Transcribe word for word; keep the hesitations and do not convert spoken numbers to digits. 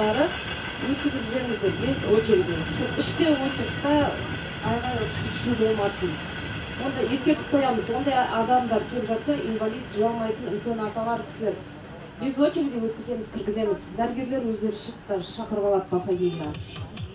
адамдары өткізіп жіберіңіздер без очереди. Іште очередьта айғай шу болмасын. Онда ескертіп қоямыз. Ондай адамдар келіп жатса, инвалид, жүре алмайтын үлкен аталар кісілер без очереди өткіземіз, кіргіземіз. Дәрігерлер өздері шықта шақырып алады по фамилия.